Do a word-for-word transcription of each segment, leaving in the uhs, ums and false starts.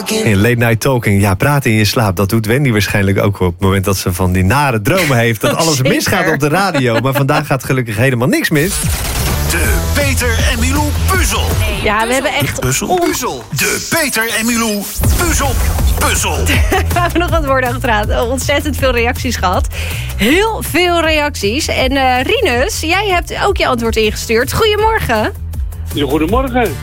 In Late Night Talking, ja, praten in je slaap. Dat doet Wendy waarschijnlijk ook op het moment dat ze van die nare dromen heeft. Dat alles Zeker. misgaat op de radio. Maar vandaag gaat gelukkig helemaal niks mis. De Peter en Milou puzzel. Ja, we hebben echt Puzzel. on- Puzzel. De Peter en Milou puzzel. Puzzel. We hebben nog wat woorden achteraan. Ontzettend veel reacties gehad. Heel veel reacties. En uh, Rinus, jij hebt ook je antwoord ingestuurd. Goedemorgen. Ja, goedemorgen.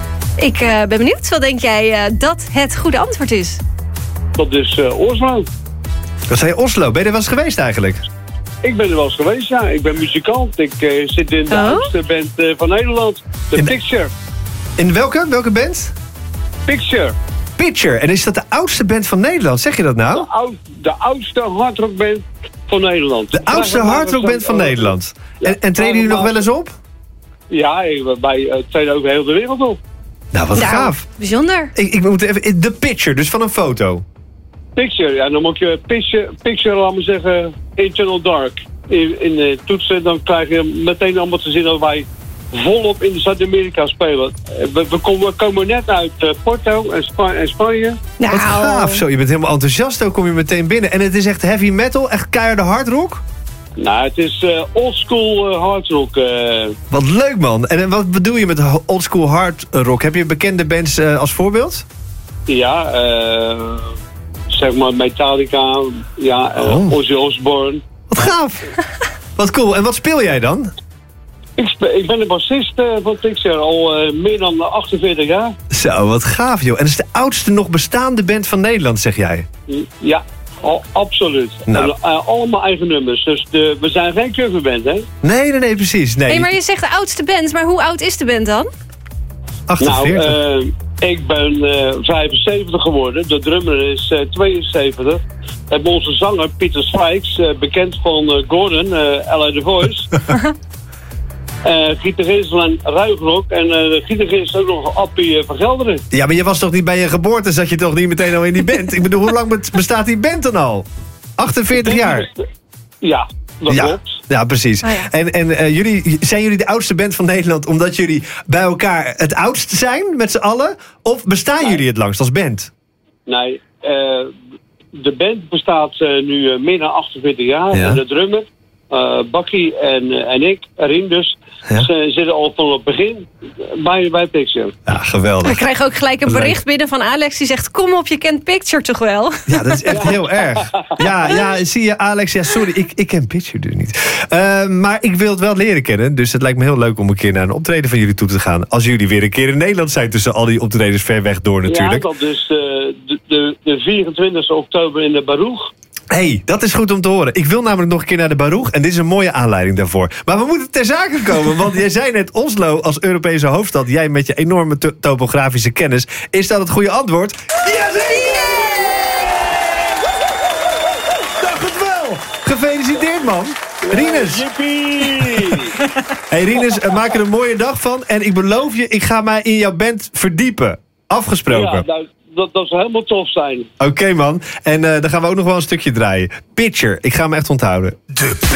Ik uh, ben benieuwd. Wat denk jij uh, dat het goede antwoord is? Dat is uh, Oslo. Dat zei Oslo. Ben je er wel eens geweest eigenlijk? Ik ben er wel eens geweest, ja. Ik ben muzikant. Ik uh, zit in de Oh? oudste band uh, van Nederland. De In de- Picture. In welke? Welke band? Picture. Pitcher. En is dat de oudste band van Nederland? Zeg je dat nou? De, oud, de oudste hardrockband van Nederland. De oudste Vraag maar hardrockband eens van aan- Nederland. Ja, En, en treden jullie nog wel eens op? Ja, ik- wij uh, treden over heel de wereld op. Nou, wat Nou, gaaf. bijzonder. Ik, ik moet even... De Pitcher, dus van een foto. Picture, ja, dan moet je picture, picture laten we zeggen, Internal Dark. In, in de toetsen, dan krijg je meteen allemaal te zien dat wij volop in Zuid-Amerika spelen. Eh, We, we, komen, we komen net uit uh, Porto en, Spa- en Spanje. Nou, Wat gaaf. Zo, je bent helemaal enthousiast, ook kom je meteen binnen. En het is echt heavy metal, echt keiharde hardrock. Nou, het is uh, oldschool uh, hardrock. Uh, Wat leuk, man. En wat bedoel je met ho- oldschool hard rock? Heb je bekende bands uh, als voorbeeld? ja, uh, zeg maar Metallica, ja, uh, Oh. Ozzy Osbourne. Wat gaaf. Wat cool. En wat speel jij dan? Ik, spe- ik ben de bassist uh, van Picture al uh, meer dan achtenveertig jaar. Zo, wat gaaf, joh. En dat is de oudste nog bestaande band van Nederland, zeg jij? Ja, al, absoluut. Nou. En, uh, allemaal eigen nummers. Dus de, we zijn geen coverband, hè? Nee, nee, nee, precies. Nee, hey, maar je zegt de oudste band. Maar hoe oud is de band dan? achtenveertig. Nou, uh, ik ben uh, vijfenzeventig geworden. De drummer is uh, tweeënzeventig. We hebben onze zanger Pieter Sykes, uh, bekend van uh, Gordon, uh, L A The Voice. uh, gitarist van Ruigrok en uh, de gitarist ook nog Appie uh, van Gelderen. Ja, maar je was toch niet bij je geboorte, zat je toch niet meteen al in die band? Ik bedoel, hoe lang be- bestaat die band dan al? achtenveertig jaar. Ja, dat Ja, klopt. ja, precies. Ah, ja. En, en uh, jullie, zijn jullie de oudste band van Nederland omdat jullie bij elkaar het oudst zijn, met z'n allen? Of bestaan Nee. jullie het langst als band? Nee, uh, de band bestaat uh, nu uh, meer dan achtenveertig jaar. Ja. En de drummer, uh, Bakkie en, uh, en ik, Rien dus, Ja. ze zitten al van het begin bij, bij Picture. Ja, We geweldig. krijgen ook gelijk een Leuk. bericht binnen van Alex. Die zegt, kom op, je kent Picture toch wel? Ja, dat is echt heel erg. Ja, ja, zie je, Alex, ja, sorry, ik, ik ken Pitcher dus niet. Uh, maar ik wil het wel leren kennen, dus het lijkt me heel leuk om een keer naar een optreden van jullie toe te gaan. Als jullie weer een keer in Nederland zijn, tussen al die optredens ver weg door natuurlijk. Ja, dat is uh, de, de, de vierentwintigste oktober in de Baruch. hey, dat is goed om te horen. Ik wil namelijk nog een keer naar de Baruch en dit is een mooie aanleiding daarvoor. Maar we moeten ter zake komen, want jij zei net Oslo als Europese hoofdstad. Jij met je enorme to- topografische kennis. Is dat het goede antwoord? Jazeker! Dacht het wel! Gefeliciteerd, man. Rinus. Yippie! Hey Rinus, uh, maak er een mooie dag van. En ik beloof je, ik ga mij in jouw band verdiepen. Afgesproken. Ja, nou, dat, dat zou helemaal tof zijn. Oké, man. En uh, dan gaan we ook nog wel een stukje draaien. Pitcher, ik ga hem echt onthouden. De